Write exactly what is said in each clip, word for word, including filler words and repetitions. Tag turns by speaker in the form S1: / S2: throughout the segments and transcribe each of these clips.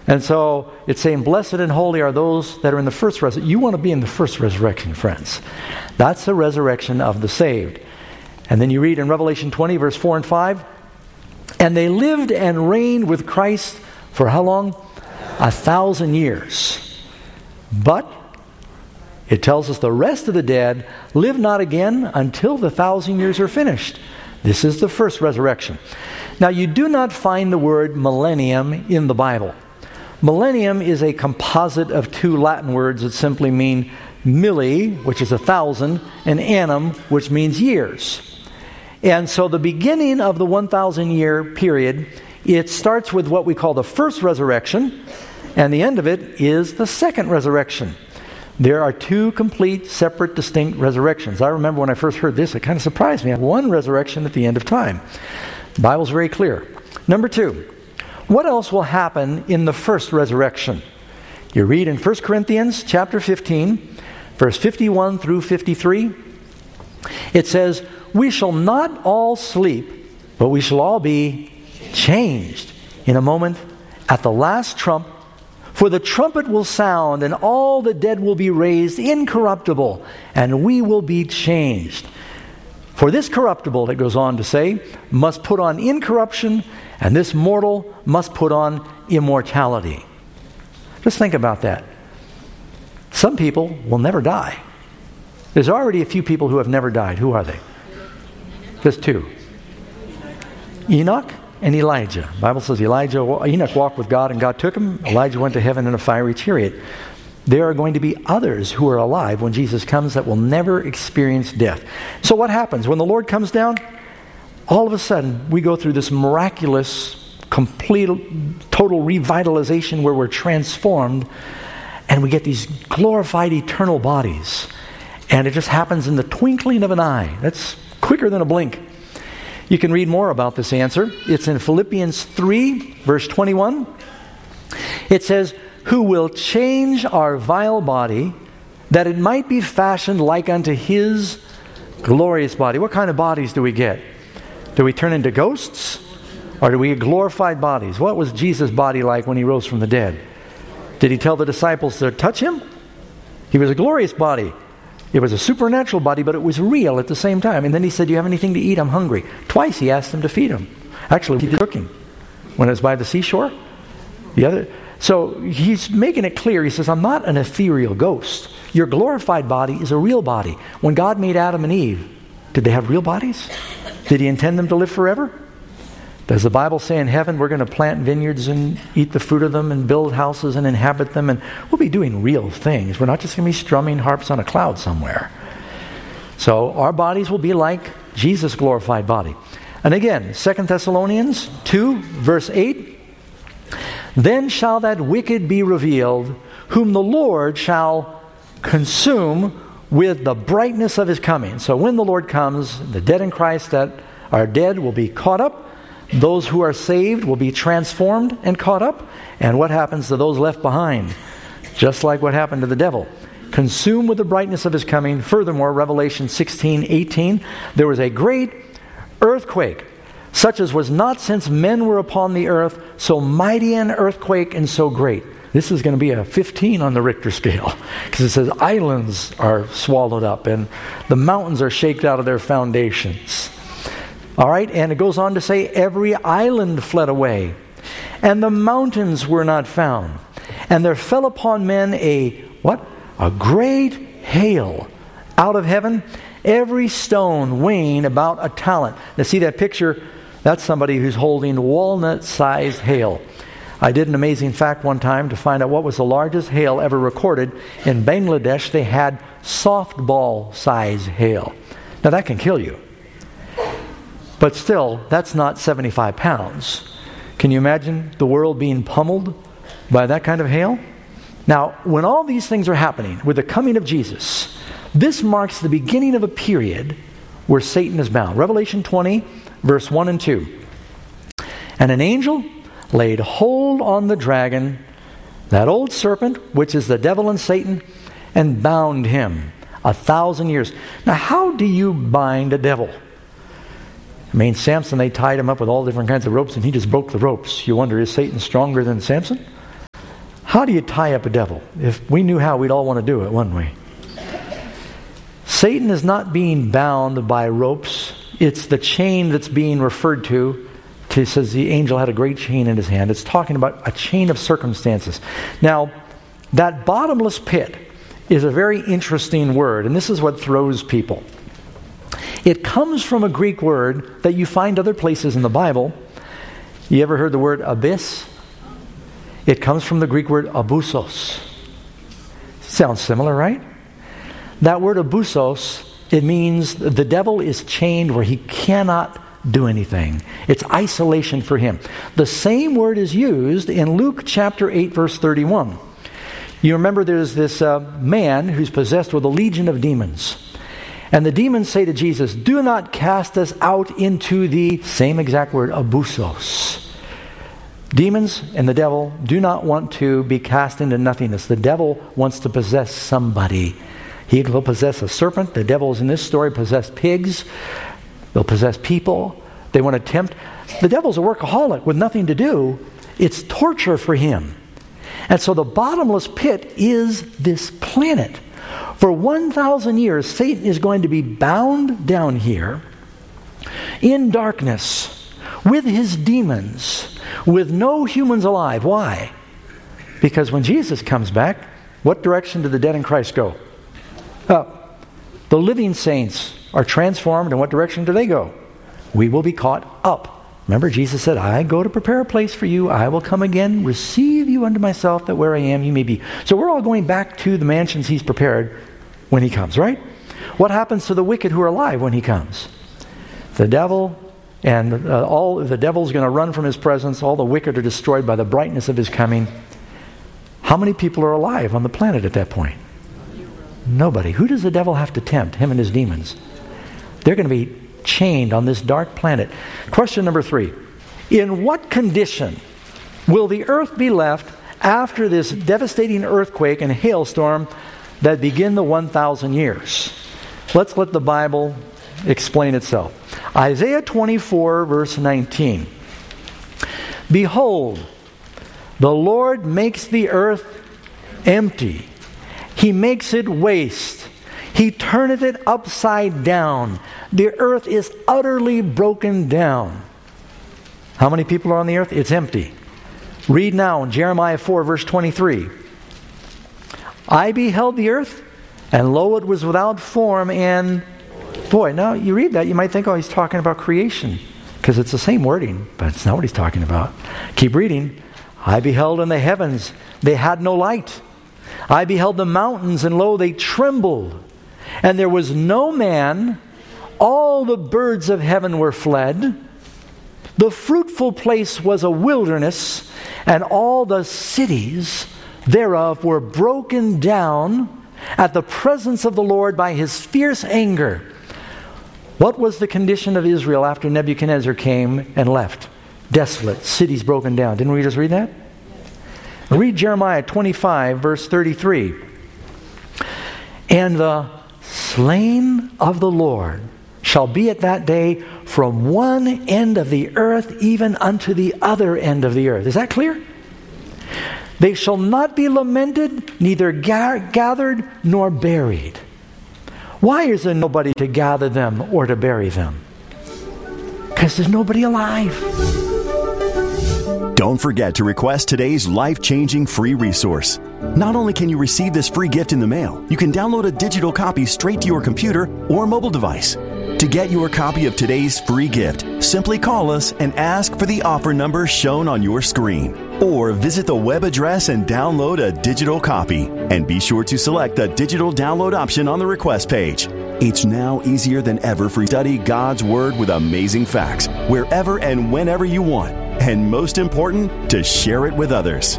S1: And so it's saying, blessed and holy are those that are in the first resurrection. You want to be in the first resurrection, friends. That's the resurrection of the saved. And then you read in Revelation twenty, verse four and five, and they lived and reigned with Christ for how long? A thousand years. But it tells us the rest of the dead live not again until the thousand years are finished. This is the first resurrection. Now, you do not find the word millennium in the Bible. Millennium is a composite of two Latin words that simply mean milli, which is a thousand, and annum, which means years. And so the beginning of the one thousand year period, it starts with what we call the first resurrection, and the end of it is the second resurrection. There are two complete, separate, distinct resurrections. I remember when I first heard this, it kind of surprised me. One resurrection at the end of time. The Bible's very clear. Number two, what else will happen in the first resurrection? You read in First Corinthians chapter fifteen, verse fifty-one through fifty-three. It says, we shall not all sleep, but we shall all be changed in a moment at the last trump. For the trumpet will sound, and all the dead will be raised incorruptible, and we will be changed. For this corruptible, it goes on to say, must put on incorruption, and this mortal must put on immortality. Just think about that. Some people will never die. There's already a few people who have never died. Who are they? Just two. Enoch and Elijah. The Bible says Elijah, Enoch walked with God and God took him. Elijah went to heaven in a fiery chariot. There are going to be others who are alive when Jesus comes that will never experience death. So what happens? When the Lord comes down, all of a sudden we go through this miraculous, complete, total revitalization where we're transformed and we get these glorified eternal bodies. And it just happens in the twinkling of an eye. That's quicker than a blink. You can read more about this answer. It's in Philippians three, verse twenty-one. It says, who will change our vile body, that it might be fashioned like unto his glorious body. What kind of bodies do we get? Do we turn into ghosts? Or do we get glorified bodies? What was Jesus' body like when he rose from the dead? Did he tell the disciples to touch him? He was a glorious body. It was a supernatural body, but it was real at the same time. And then he said, do you have anything to eat? I'm hungry. Twice he asked them to feed him. Actually, he did cooking. When it was by the seashore. The other. So he's making it clear. He says, I'm not an ethereal ghost. Your glorified body is a real body. When God made Adam and Eve, did they have real bodies? Did he intend them to live forever? Does the Bible say in heaven we're going to plant vineyards and eat the fruit of them and build houses and inhabit them, and we'll be doing real things. We're not just going to be strumming harps on a cloud somewhere. So our bodies will be like Jesus' glorified body. And again, Second Thessalonians two, verse eight, then shall that wicked be revealed, whom the Lord shall consume with the brightness of his coming. So when the Lord comes, the dead in Christ that are dead will be caught up. Those who are saved will be transformed and caught up. And what happens to those left behind? Just like what happened to the devil. Consumed with the brightness of his coming. Furthermore, Revelation sixteen eighteen, there was a great earthquake, such as was not since men were upon the earth, so mighty an earthquake and so great. This is going to be a fifteen on the Richter scale, because it says islands are swallowed up and the mountains are shaken out of their foundations. All right, and it goes on to say, every island fled away, and the mountains were not found. And there fell upon men a, what? A great hail out of heaven, every stone weighing about a talent. Now see that picture? That's somebody who's holding walnut-sized hail. I did an amazing fact one time to find out what was the largest hail ever recorded. In Bangladesh, they had softball-sized hail. Now that can kill you. But still, that's not seventy-five pounds. Can you imagine the world being pummeled by that kind of hail? Now, when all these things are happening with the coming of Jesus, this marks the beginning of a period where Satan is bound. Revelation twenty, verse one and two. And an angel laid hold on the dragon, that old serpent, which is the devil and Satan, and bound him a thousand years. Now, how do you bind a devil? I mean, Samson, they tied him up with all different kinds of ropes, and he just broke the ropes. You wonder, is Satan stronger than Samson? How do you tie up a devil? If we knew how, we'd all want to do it, wouldn't we? Satan is not being bound by ropes. It's the chain that's being referred to. It says the angel had a great chain in his hand. It's talking about a chain of circumstances. Now, that bottomless pit is a very interesting word, and this is what throws people. It comes from a Greek word that you find other places in the Bible. You ever heard the word abyss? It comes from the Greek word abusos. Sounds similar, right? That word abusos, it means the devil is chained where he cannot do anything. It's isolation for him. The same word is used in Luke chapter eight, verse thirty-one. You remember there's this uh, man who's possessed with a legion of demons. And the demons say to Jesus, do not cast us out into the same exact word, abusos. Demons and the devil do not want to be cast into nothingness. The devil wants to possess somebody. He will possess a serpent. The devils in this story possess pigs. They'll possess people. They want to tempt. The devil's a workaholic with nothing to do. It's torture for him. And so the bottomless pit is this planet. For one thousand years, Satan is going to be bound down here in darkness with his demons, with no humans alive. Why? Because when Jesus comes back, what direction do the dead in Christ go? Up. The living saints are transformed. In what direction do they go? We will be caught up. Remember, Jesus said, I go to prepare a place for you. I will come again, receive you unto myself, that where I am you may be. So we're all going back to the mansions he's prepared when he comes, right? What happens to the wicked who are alive when he comes? The devil and uh, all the devil's going to run from his presence. All the wicked are destroyed by the brightness of his coming. How many people are alive on the planet at that point? Nobody. Who does the devil have to tempt? Him and his demons. They're going to be chained on this dark planet. Question number three. In what condition will the earth be left after this devastating earthquake and hailstorm that begin the one thousand years? Let's let the Bible explain itself. Isaiah twenty-four, verse nineteen. Behold, the Lord makes the earth empty. He makes it waste. He turneth it upside down. The earth is utterly broken down. How many people are on the earth? It's empty. Read now in Jeremiah four, verse twenty-three. I beheld the earth, and lo, it was without form and... Boy, now you read that, you might think, oh, he's talking about creation, because it's the same wording, but it's not what he's talking about. Keep reading. I beheld in the heavens, they had no light. I beheld the mountains, and lo, they trembled. And there was no man. All the birds of heaven were fled. The fruitful place was a wilderness, and all the cities thereof were broken down at the presence of the Lord by his fierce anger. What was the condition of Israel after Nebuchadnezzar came and left? Desolate, cities broken down. Didn't we just read that? Read Jeremiah twenty-five, verse thirty-three. And the slain of the Lord shall be at that day from one end of the earth even unto the other end of the earth. Is that clear? They shall not be lamented, neither ga- gathered nor buried. Why is there nobody to gather them or to bury them? Because there's nobody alive.
S2: Don't forget to request today's life-changing free resource. Not only can you receive this free gift in the mail, you can download a digital copy straight to your computer or mobile device. To get your copy of today's free gift, simply call us and ask for the offer number shown on your screen. Or visit the web address and download a digital copy. And be sure to select the digital download option on the request page. It's now easier than ever for you to study God's Word with amazing facts, wherever and whenever you want. And most important, to share it with others.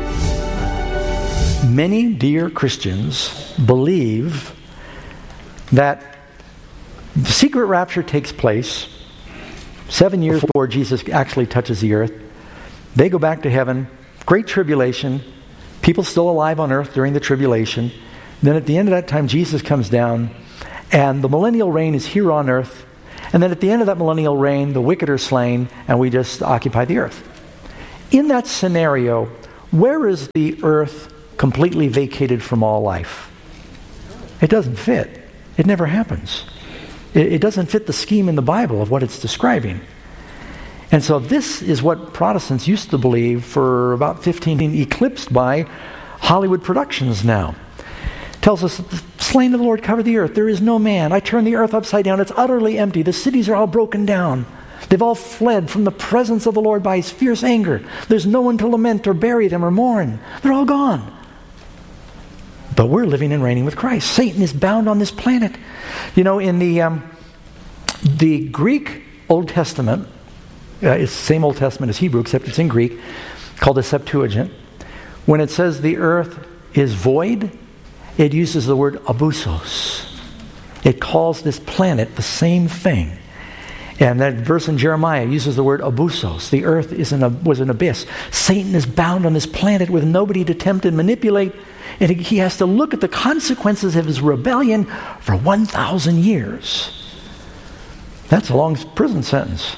S1: Many dear Christians believe that the secret rapture takes place seven years before Jesus actually touches the earth. They go back to heaven, great tribulation, people still alive on earth during the tribulation. Then at the end of that time, Jesus comes down, and the millennial reign is here on earth. And then at the end of that millennial reign, the wicked are slain, and we just occupy the earth. In that scenario, Where is the earth completely vacated from all life? It doesn't fit. It never happens. It, it doesn't fit the scheme in the Bible of what it's describing. And so this is what Protestants used to believe for about fifteen, eclipsed by Hollywood productions now. Tells us, the slain of the Lord cover the earth. There is no man. I turn the earth upside down. It's utterly empty. The cities are all broken down. They've all fled from the presence of the Lord by his fierce anger. There's no one to lament or bury them or mourn. They're all gone. But we're living and reigning with Christ. Satan is bound on this planet. You know, in the um, the Greek Old Testament, uh, it's the same Old Testament as Hebrew, except it's in Greek, called the Septuagint. When it says the earth is void, it uses the word abusos. It calls this planet the same thing. And that verse in Jeremiah uses the word abusos. The earth is an, was an abyss. Satan is bound on this planet with nobody to tempt and manipulate. And he has to look at the consequences of his rebellion for one thousand years. That's a long prison sentence.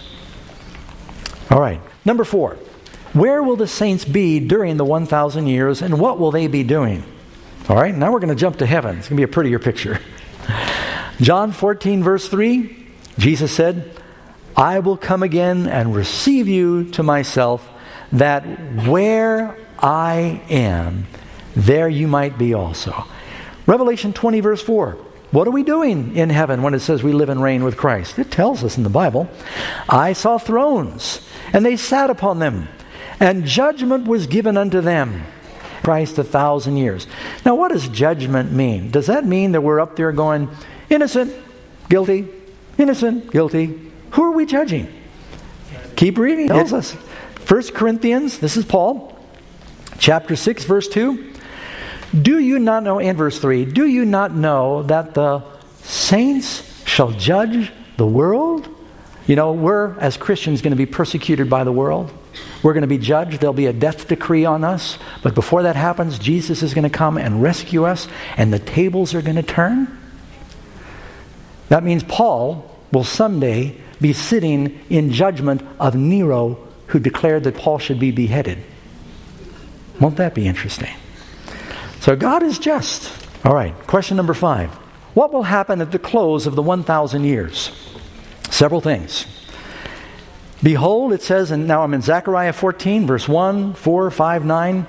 S1: All right. Number four. Where will the saints be during the one thousand years, and what will they be doing? All right, now we're going to jump to heaven. It's going to be a prettier picture. John fourteen, verse three, Jesus said, I will come again and receive you to myself, that where I am, there you might be also. Revelation twenty, verse four. What are we doing in heaven when it says we live and reign with Christ? It tells us in the Bible, I saw thrones, and they sat upon them, and judgment was given unto them. Christ a thousand years. Now, what does judgment mean? Does that mean that we're up there going, innocent, guilty, innocent, guilty? Who are we judging? Keep reading. It tells us. First Corinthians, this is Paul, chapter six, verse two. Do you not know, and verse three, do you not know that the saints shall judge the world? You know, we're, as Christians, going to be persecuted by the world. We're going to be judged. There'll be a death decree on us. But before that happens, Jesus is going to come and rescue us, and the tables are going to turn. That means Paul will someday be sitting in judgment of Nero, who declared that Paul should be beheaded. Won't that be interesting? So God is just. All right, question number five. What will happen at the close of the one thousand years? Several things. Behold, it says, and now I'm in Zechariah fourteen, verse one, four, five, nine.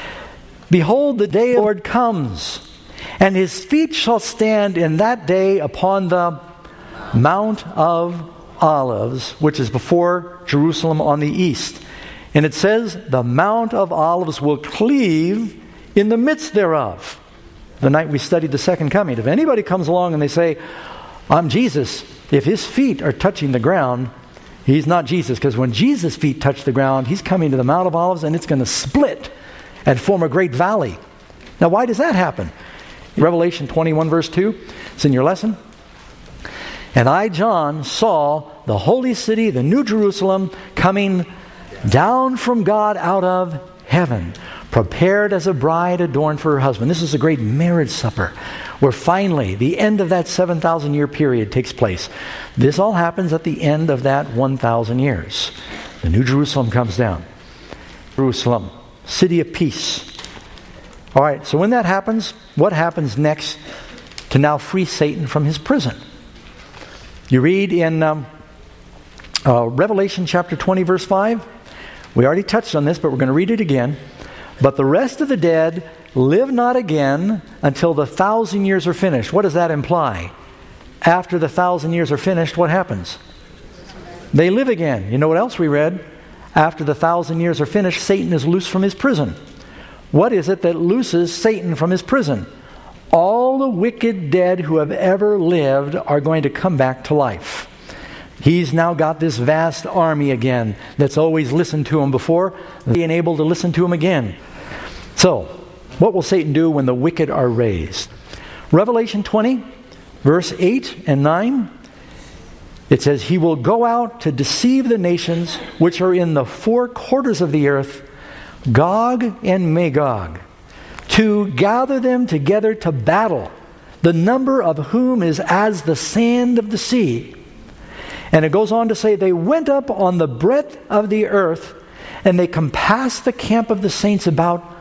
S1: Behold, the day of the Lord comes, and his feet shall stand in that day upon the Mount of Olives, which is before Jerusalem on the east. And it says, the Mount of Olives will cleave in the midst thereof. The night we studied the second coming. If anybody comes along and they say, I'm Jesus, if his feet are touching the ground, he's not Jesus, because when Jesus' feet touch the ground, he's coming to the Mount of Olives, and it's going to split and form a great valley. Now, why does that happen? Revelation twenty-one, verse two, it's in your lesson. And I, John, saw the holy city, the New Jerusalem, coming down from God out of heaven, prepared as a bride adorned for her husband. This is a great marriage supper, where finally the end of that seven thousand year period takes place. This all happens at the end of that one thousand years. The New Jerusalem comes down. Jerusalem, city of peace. All right, so when that happens, what happens next to now free Satan from his prison? You read in um, uh, Revelation chapter twenty, verse five. We already touched on this, but we're going to read it again. But the rest of the dead live not again until the thousand years are finished. What does that imply? After the thousand years are finished, what happens? They live again. You know what else we read? After the thousand years are finished, Satan is loose from his prison. What is it that looses Satan from his prison? All the wicked dead who have ever lived are going to come back to life. He's now got this vast army again that's always listened to him before, being able to listen to him again. So, what will Satan do when the wicked are raised? Revelation twenty, verse eight and nine, it says, he will go out to deceive the nations which are in the four quarters of the earth, Gog and Magog, to gather them together to battle, the number of whom is as the sand of the sea. And it goes on to say, they went up on the breadth of the earth, And they compassed the camp of the saints about